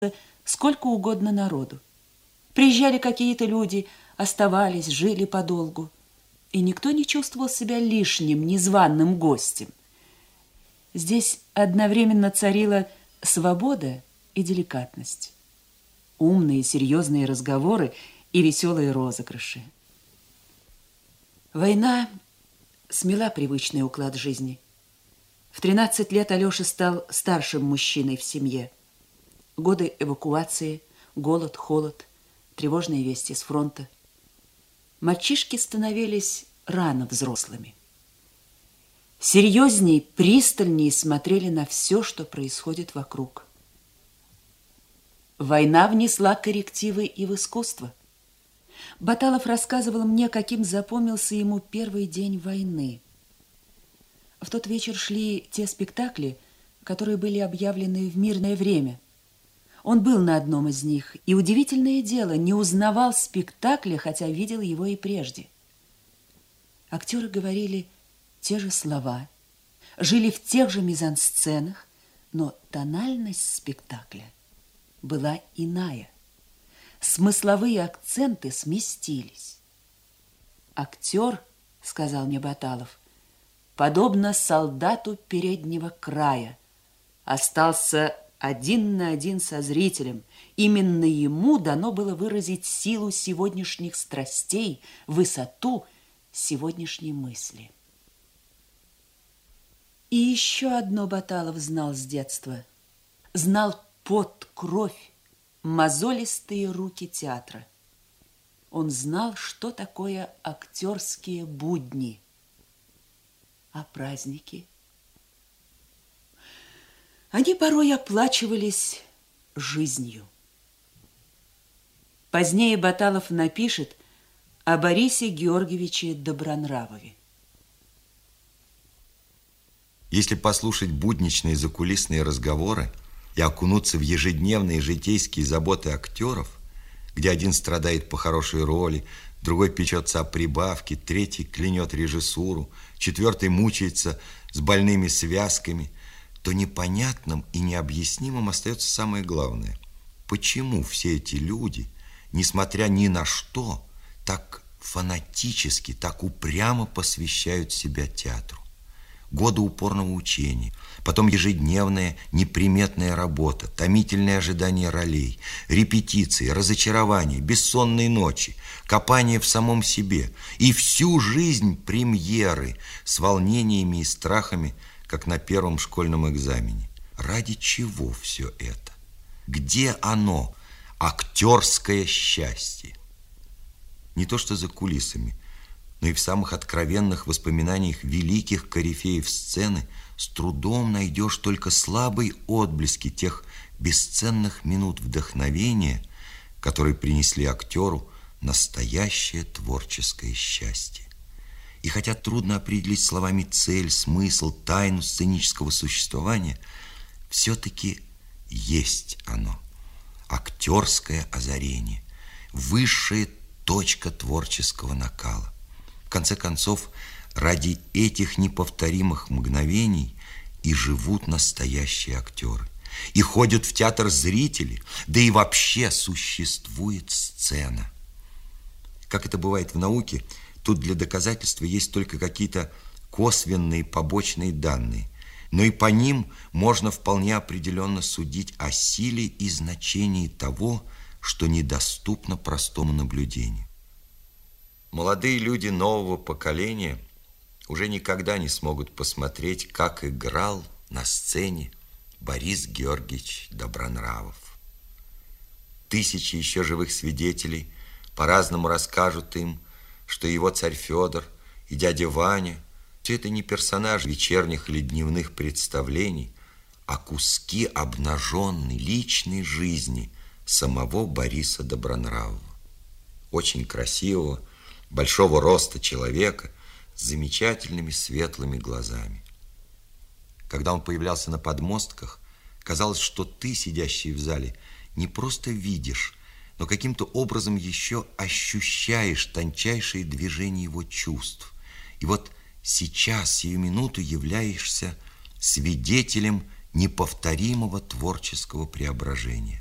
сколько угодно народу. Приезжали какие-то люди, оставались, жили подолгу. И никто не чувствовал себя лишним, незваным гостем. Здесь одновременно царила свобода и деликатность. Умные, серьезные разговоры и веселые розыгрыши. Война смела привычный уклад жизни. В 13 лет Алеша стал старшим мужчиной в семье. Годы эвакуации, голод, холод, тревожные вести с фронта. Мальчишки становились рано взрослыми. Серьезней, пристальнее смотрели на все, что происходит вокруг. Война внесла коррективы и в искусство. Баталов рассказывал мне, каким запомнился ему первый день войны. В тот вечер шли те спектакли, которые были объявлены в мирное время. Он был на одном из них, и, удивительное дело, не узнавал спектакля, хотя видел его и прежде. Актеры говорили те же слова, жили в тех же мизансценах, но тональность спектакля была иная. Смысловые акценты сместились. Актер, сказал мне Баталов, подобно солдату переднего края, остался один на один со зрителем. Именно ему дано было выразить силу сегодняшних страстей, высоту сегодняшней мысли. И еще одно Баталов знал с детства. Знал пот, кровь, мозолистые руки театра. Он знал, что такое актерские будни. А праздники? Они порой оплачивались жизнью. Позднее Баталов напишет о Борисе Георгиевиче Добронравове. Если послушать будничные закулисные разговоры и окунуться в ежедневные житейские заботы актеров, где один страдает по хорошей роли, другой печется о прибавке, третий клянет режиссуру, четвертый мучается с больными связками, то непонятным и необъяснимым остается самое главное. Почему все эти люди, несмотря ни на что, так фанатически, так упрямо посвящают себя театру? Годы упорного учения, потом ежедневная неприметная работа, томительное ожидание ролей, репетиции, разочарования, бессонные ночи, копание в самом себе и всю жизнь премьеры с волнениями и страхами, как на первом школьном экзамене. Ради чего все это? Где оно, актерское счастье? Не то что за кулисами, но и в самых откровенных воспоминаниях великих корифеев сцены с трудом найдешь только слабые отблески тех бесценных минут вдохновения, которые принесли актеру настоящее творческое счастье. И хотя трудно определить словами цель, смысл, тайну сценического существования, все-таки есть оно. Актерское озарение, высшая точка творческого накала. В конце концов, ради этих неповторимых мгновений и живут настоящие актеры. И ходят в театр зрители, да и вообще существует сцена. Как это бывает в науке, тут для доказательства есть только какие-то косвенные побочные данные, но и по ним можно вполне определенно судить о силе и значении того, что недоступно простому наблюдению. Молодые люди нового поколения уже никогда не смогут посмотреть, как играл на сцене Борис Георгиевич Добронравов. Тысячи еще живых свидетелей по-разному расскажут им, что его царь Федор и дядя Ваня – все это не персонажи вечерних или дневных представлений, а куски обнаженной личной жизни самого Бориса Добронравова. Очень красивого, большого роста человека с замечательными светлыми глазами. Когда он появлялся на подмостках, казалось, что ты, сидящий в зале, не просто видишь, но каким-то образом еще ощущаешь тончайшие движения его чувств. И вот сейчас, сию минуту, являешься свидетелем неповторимого творческого преображения.